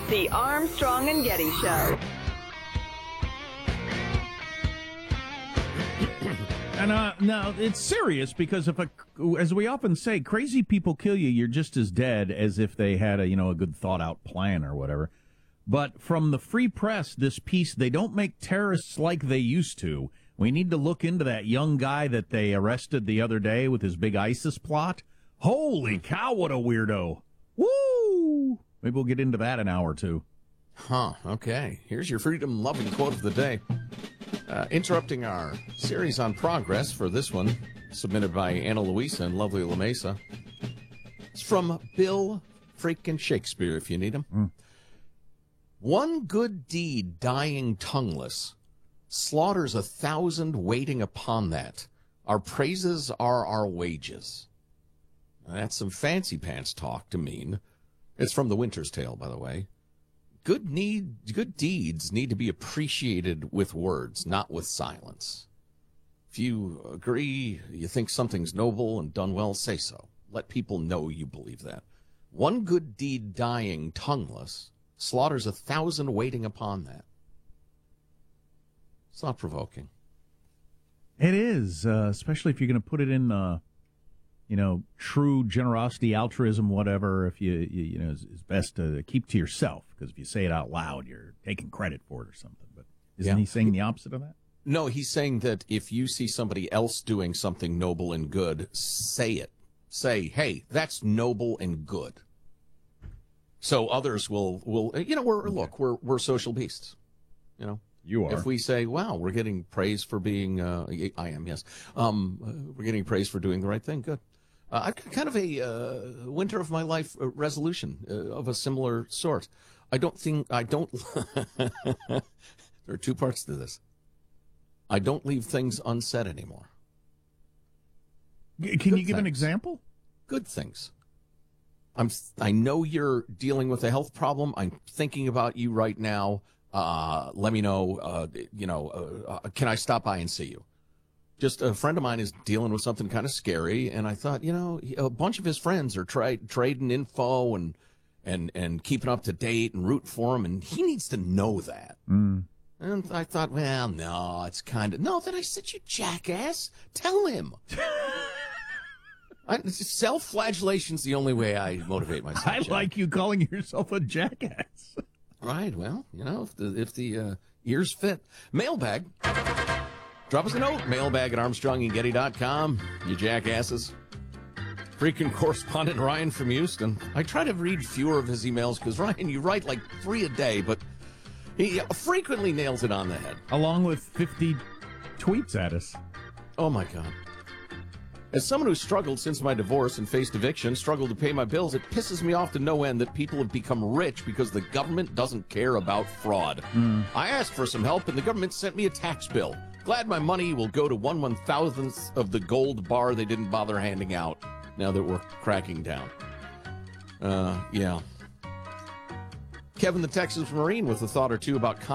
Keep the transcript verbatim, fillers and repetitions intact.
The Armstrong and Getty Show. And uh, now it's serious because if a, as we often say, crazy people kill you, you're just as dead as if they had a you know a good thought out plan or whatever. But from the Free Press, this piece, they don't make terrorists like they used to. We need to look into that young guy that they arrested the other day with his big ISIS plot. Holy cow, what a weirdo! Woo! Maybe we'll get into that in an hour or two. Huh, okay. Here's your freedom-loving quote of the day. Uh, interrupting our series on progress for this one, submitted by Anna Luisa and lovely La Mesa. It's from Bill freaking Shakespeare, if you need him. Mm. One good deed dying tongueless slaughters a thousand waiting upon that. Our praises are our wages. Now, that's some fancy pants talk to mean. It's from The Winter's Tale, by the way. Good need, good deeds need to be appreciated with words, not with silence. If you agree, you think something's noble and done well, say so. Let people know you believe that. One good deed dying tongueless slaughters a thousand waiting upon that. It's not provoking. It is, uh, especially if you're going to put it in, uh, you know, true generosity, altruism, whatever. If you, you, you know, it's, it's best to keep to yourself, because if you say it out loud, you're taking credit for it or something. But isn't yeah. he saying the opposite of that? No, he's saying that if you see somebody else doing something noble and good, say it. Say, hey, that's noble and good. So others will, will you know, we're, look, we're, we're social beasts, you know. You are. If we say, wow, we're getting praise for being, uh, I am, yes. Um, uh, we're getting praise for doing the right thing. Good. Uh, I've got kind of a uh, winter of my life uh, resolution uh, of a similar sort. I don't think, I don't, there are two parts to this. I don't leave things unsaid anymore. Can Good you give things. an example? Good things. I'm, I know you're dealing with a health problem. I'm thinking about you right now. Uh, let me know, uh, you know, uh, uh, can I stop by and see you? Just a friend of mine is dealing with something kind of scary, and I thought, you know, a bunch of his friends are tra- trading info and and and keeping up to date and rooting for him, and he needs to know that. Mm. And I thought, well, no, it's kind of no. Then I said, you jackass, tell him. I, self-flagellation's the only way I motivate myself. I Jack. like you calling yourself a jackass. Right. Well, you know, if the if the uh, ears fit. Mailbag. Drop us a note. Mailbag at Armstrong and Getty dot com. You jackasses. Freaking correspondent Ryan from Houston. I try to read fewer of his emails because, Ryan, you write like three a day, but he frequently nails it on the head. Along with fifty tweets at us. Oh, my God. As someone who's struggled since my divorce and faced eviction, struggled to pay my bills, it pisses me off to no end that people have become rich because the government doesn't care about fraud. Mm. I asked for some help, and the government sent me a tax bill. Glad my money will go to one one-thousandth of the gold bar they didn't bother handing out now that we're cracking down. Uh, yeah. Kevin the Texas Marine with a thought or two about